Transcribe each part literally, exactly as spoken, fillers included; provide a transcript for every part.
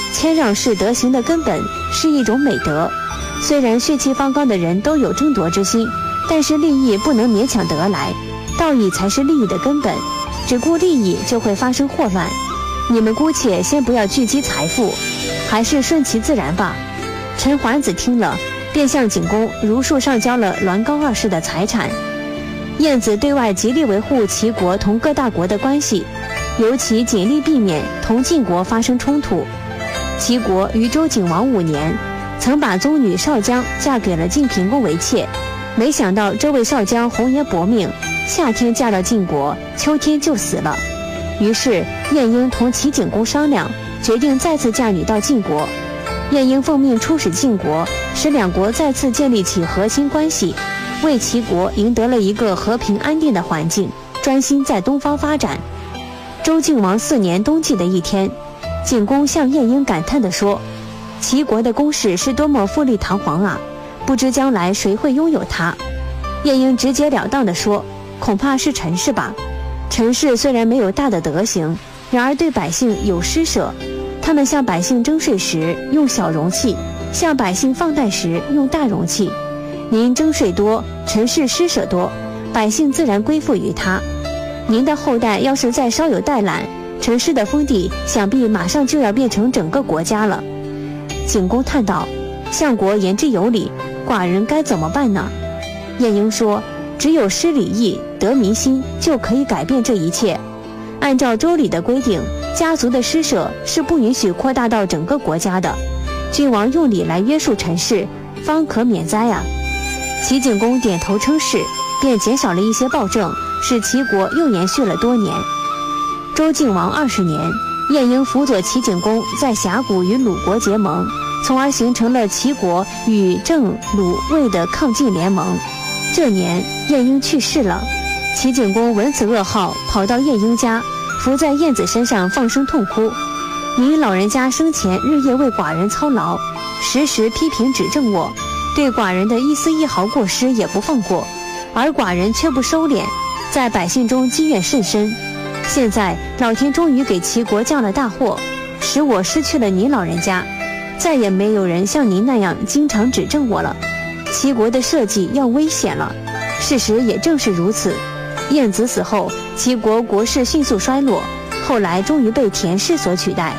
谦让是德行的根本，是一种美德。虽然血气方刚的人都有争夺之心，但是利益不能勉强得来，道义才是利益的根本。只顾利益就会发生祸乱。你们姑且先不要聚集财富，还是顺其自然吧。陈桓子听了，便向景公如数上交了栾高二世的财产。晏子对外极力维护齐国同各大国的关系，尤其尽力避免同晋国发生冲突。齐国于周景王五年，曾把宗女少姜嫁给了晋平公为妾，没想到这位少姜红颜薄命，夏天嫁到晋国，秋天就死了。于是晏婴同齐景公商量，决定再次嫁女到晋国。晏婴奉命出使晋国，使两国再次建立起和亲关系，为齐国赢得了一个和平安定的环境，专心在东方发展。周敬王四年冬季的一天，景公向晏婴感叹地说：齐国的宫室是多么富丽堂皇啊，不知将来谁会拥有它。晏婴直截了当地说：恐怕是陈氏吧。陈氏虽然没有大的德行，然而对百姓有施舍，他们向百姓征税时用小容器，向百姓放贷时用大容器。您征税多，陈氏施舍多，百姓自然归附于他。您的后代要是再稍有怠懒，陈氏的封地想必马上就要变成整个国家了。景公叹道：相国言之有理，寡人该怎么办呢？晏婴说：只有施礼义，得民心，就可以改变这一切。按照周礼的规定，家族的施舍是不允许扩大到整个国家的，君王用礼来约束陈氏，方可免灾啊。齐景公点头称是，便减少了一些暴政，使齐国又延续了多年。周敬王二十年，晏婴辅佐齐景公在峡谷与鲁国结盟，从而形成了齐国与郑、鲁、魏的抗晋联盟。这年晏婴去世了，齐景公闻此噩耗，跑到晏婴家，伏在晏子身上放声痛哭。您老人家生前日夜为寡人操劳，时时批评指正我，对寡人的一丝一毫过失也不放过，而寡人却不收敛，在百姓中积怨甚深。现在老天终于给齐国降了大祸，使我失去了您老人家，再也没有人像您那样经常指正我了。齐国的社稷要危险了。事实也正是如此，晏子死后，齐国国势迅速衰落，后来终于被田氏所取代。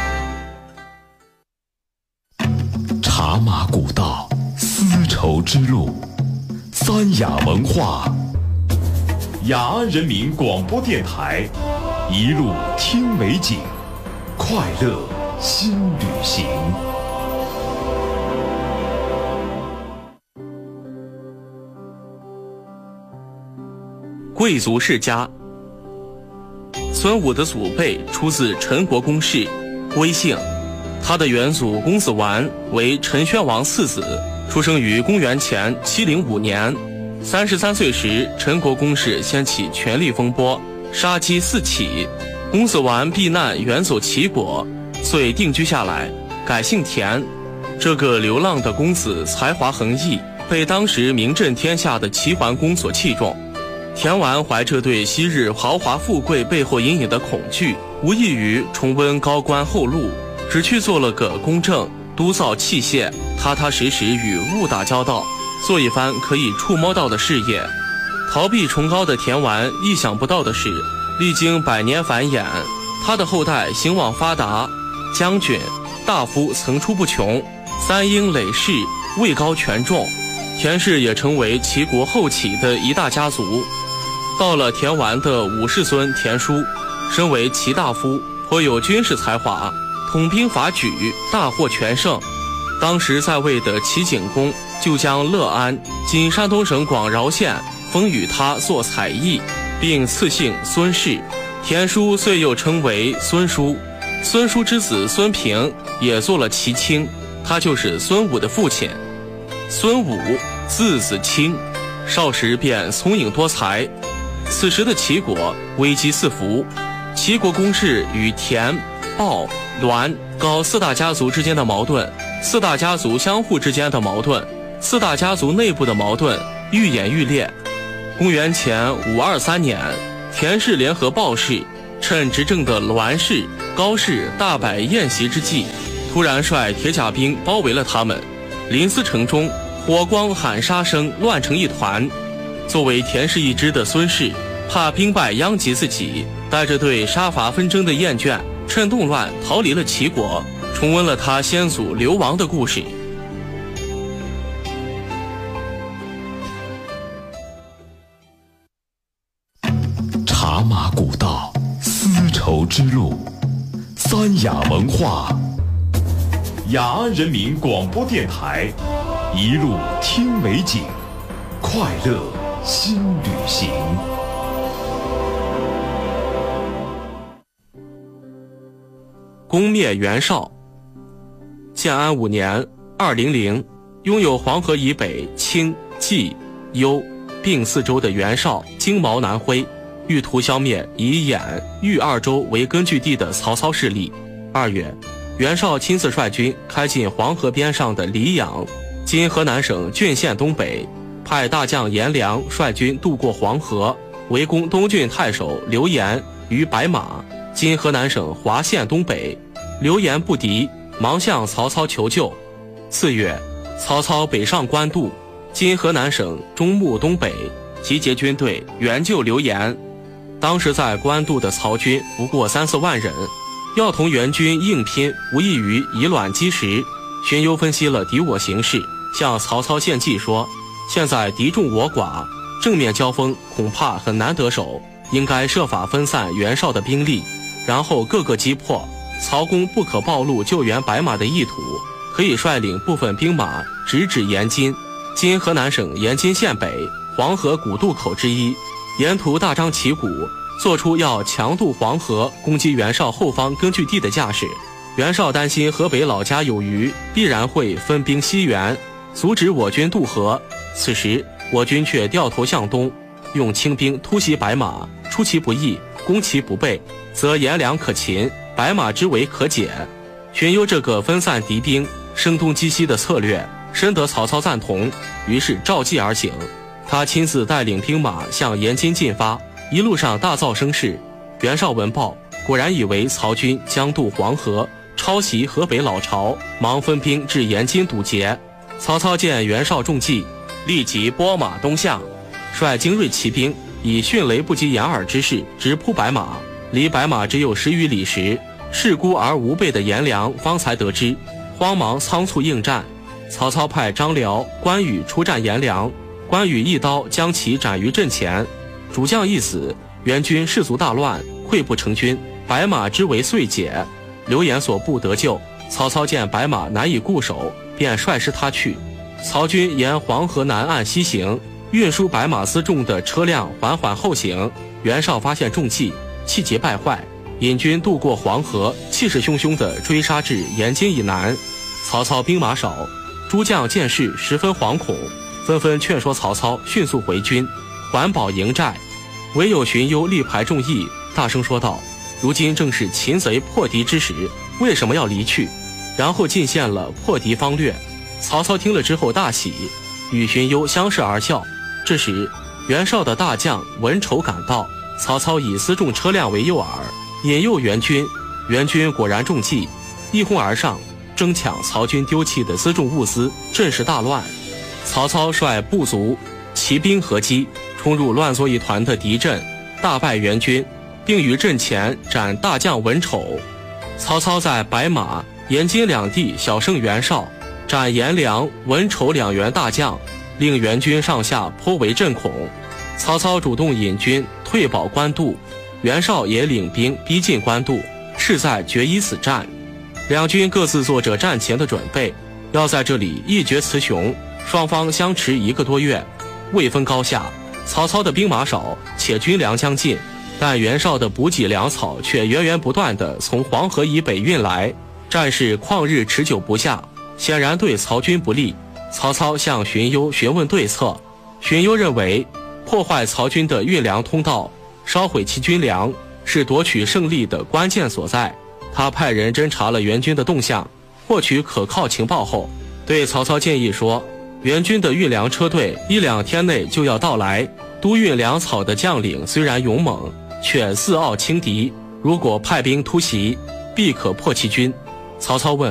茶马古道，丝绸之路，三雅文化，雅安人民广播电台，一路听美景，快乐新旅行。 贵族世家。孙武的祖辈出自陈国公室，归姓。他的远祖公子完为陈宣王次子，出生于公元前七零五年。三十三岁时，陈国公室掀起权力风波，杀机四起。公子完避难远走齐国，遂定居下来，改姓田。这个流浪的公子才华横溢，被当时名震天下的齐桓公所器重。田完怀着对昔日豪华富贵背后隐隐的恐惧，无异于重温高官厚禄，只去做了个公正，督造器械，踏踏实实与物打交道，做一番可以触摸到的事业。逃避崇高的田完，意想不到的是，历经百年繁衍，他的后代兴旺发达，将军、大夫层出不穷，三英累世，位高权重。田氏也成为齐国后起的一大家族。到了田完的五世孙田叔，身为齐大夫，颇有军事才华，统兵伐莒，大获全胜。当时在位的齐景公就将乐安（今山东省广饶县）封与他做采邑，并赐姓孙氏。田叔遂又称为孙叔。孙叔之子孙平也做了齐卿，他就是孙武的父亲。孙武字子卿，少时便聪颖多才。此时的齐国危机四伏，齐国公室与田、鲍、栾、高四大家族之间的矛盾，四大家族相互之间的矛盾，四大家族内部的矛盾愈演愈烈。公元前五二三年，田氏联合鲍氏，趁执政的栾氏、高氏大摆宴席之际， 突然率铁甲兵包围了他们。临淄城中，火光喊杀声乱成一团。作为田氏一支的孙氏，怕兵败殃及自己，带着对杀伐纷争的厌倦，趁动乱逃离了齐国，重温了他先祖流亡的故事。 茶马古道，丝绸之路，三雅文化，雅安人民广播电台，一路听美景，快乐新旅行。 攻灭袁绍。建安五年二零零，拥有黄河以北青、冀、幽并四州的袁绍经毛南挥，欲图消灭以兖、豫二州为根据地的曹操势力。二月，袁绍亲自率军开进黄河边上的黎阳，今河南省浚县东北，派大将颜良率军渡过黄河，围攻东郡太守刘延于白马，今河南省华县东北。刘延不敌，忙向曹操求救。四月，曹操北上官渡，今河南省中牟东北，集结军队援救刘延。当时在官渡的曹军不过三四万人，要同援军硬拼，无异于以卵击石。荀攸分析了敌我形势，向曹操献计说，现在敌众我寡，正面交锋恐怕很难得手，应该设法分散袁绍的兵力，然后各个击破。曹公不可暴露救援白马的意图，可以率领部分兵马直指延津，今河南省延津县北，黄河古渡口之一，沿途大张旗鼓，做出要强渡黄河攻击袁绍后方根据地的架势。袁绍担心河北老家有余，必然会分兵西援，阻止我军渡河。此时我军却掉头向东，用轻兵突袭白马，出其不意，攻其不备，则颜良可擒，白马之围可解。荀攸这个分散敌兵、声东击西的策略，深得曹操赞同，于是召计而行。他亲自带领兵马向延津进发，一路上大造声势。袁绍闻报，果然以为曹军将渡黄河，抄袭河北老巢，忙分兵至延津堵截。曹操见袁绍中计，立即拨马东向，率精锐骑兵以迅雷不及掩耳之势直扑白马。离白马只有十余里时，势孤而无备的颜良方才得知，慌忙仓促应战。曹操派张辽、关羽出战颜良，关羽一刀将其斩于阵前，主将一死，援军士卒大乱，溃不成军，白马之围遂解。刘延所部得救，曹操见白马难以固守，便率师他去。曹军沿黄河南岸西行，运输白马辎重的车辆缓缓后行。袁绍发现中计，气急败坏，引军渡过黄河，气势汹汹地追杀至延津以南。曹操兵马少，诸将见势十分惶恐，纷纷劝说曹操迅速回军，缓保营寨。唯有荀攸力排众议，大声说道，如今正是擒贼破敌之时，为什么要离去？然后进献了破敌方略。曹操听了之后大喜，与荀攸相视而笑。这时袁绍的大将文丑赶到，曹操以辎重车辆为诱饵，引诱援军。援军果然中计，一哄而上，争抢曹军丢弃的辎重物资，阵势大乱。曹操率部族、骑兵合击，冲入乱作一团的敌阵，大败援军，并于阵前斩大将文丑。曹操在白马、延津两地小胜袁绍，斩颜良、文丑两员大将，令援军上下颇为震恐。曹操主动引军退保官渡，袁绍也领兵逼近官渡，势在决一死战。两军各自做着战前的准备，要在这里一决雌雄。双方相持一个多月，未分高下。曹操的兵马少，且军粮将尽，但袁绍的补给粮草却源源不断地从黄河以北运来，战事旷日持久不下，显然对曹军不利。曹操向荀攸询问对策，荀攸认为破坏曹军的运粮通道，烧毁其军粮，是夺取胜利的关键所在。他派人侦查了援军的动向，获取可靠情报后，对曹操建议说，援军的运粮车队一两天内就要到来，督运粮草的将领虽然勇猛，却自傲轻敌，如果派兵突袭，必可破其军。曹操问